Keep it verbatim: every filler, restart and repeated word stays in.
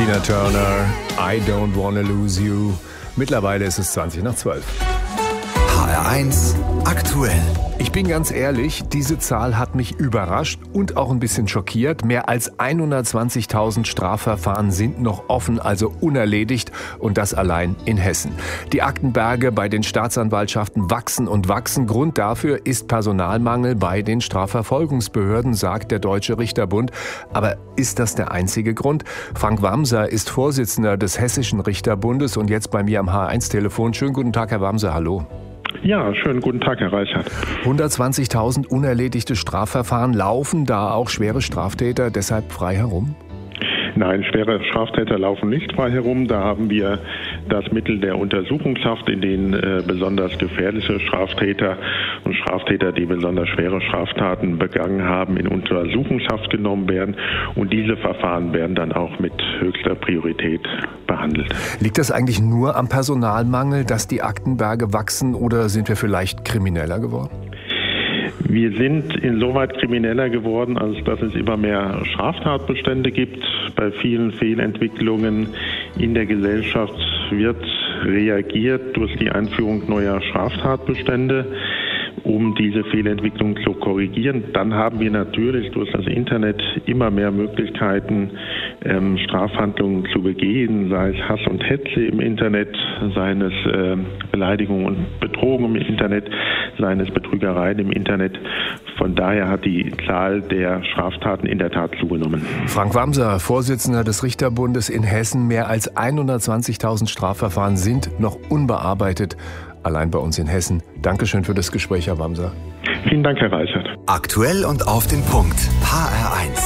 Tina Turner, I Don't Wanna Lose You. Mittlerweile ist es zwanzig nach zwölf. H R eins aktuell. Ich bin ganz ehrlich, diese Zahl hat mich überrascht und auch ein bisschen schockiert. Mehr als hundertzwanzigtausend Strafverfahren sind noch offen, also unerledigt, und das allein in Hessen. Die Aktenberge bei den Staatsanwaltschaften wachsen und wachsen. Grund dafür ist Personalmangel bei den Strafverfolgungsbehörden, sagt der Deutsche Richterbund. Aber ist das der einzige Grund? Frank Wamser ist Vorsitzender des Hessischen Richterbundes und jetzt bei mir am H eins Telefon. Schönen guten Tag, Herr Wamser, hallo. Ja, schönen guten Tag, Herr Reichert. hundertzwanzigtausend unerledigte Strafverfahren, laufen da auch schwere Straftäter deshalb frei herum? Nein, schwere Straftäter laufen nicht frei herum. Da haben wir das Mittel der Untersuchungshaft, in denen äh, besonders gefährliche Straftäter und Straftäter, die besonders schwere Straftaten begangen haben, in Untersuchungshaft genommen werden. Und diese Verfahren werden dann auch mit höchster Priorität behandelt. Liegt das eigentlich nur am Personalmangel, dass die Aktenberge wachsen, oder sind wir vielleicht krimineller geworden? Wir sind insoweit krimineller geworden, als dass es immer mehr Straftatbestände gibt. Bei vielen Fehlentwicklungen in der Gesellschaft wird reagiert durch die Einführung neuer Straftatbestände, um diese Fehlentwicklung zu korrigieren. Dann haben wir natürlich durch das Internet immer mehr Möglichkeiten, ähm, Strafhandlungen zu begehen, sei es Hass und Hetze im Internet, seien es äh, Beleidigungen und Betrogungen im Internet, seien es Betrügereien im Internet. Von daher hat die Zahl der Straftaten in der Tat zugenommen. Frank Wamser, Vorsitzender des Richterbundes in Hessen. Mehr als hundertzwanzigtausend Strafverfahren sind noch unbearbeitet, allein bei uns in Hessen. Dankeschön für das Gespräch, Herr Wamser. Vielen Dank, Herr Reichert. Aktuell und auf den Punkt. H R eins.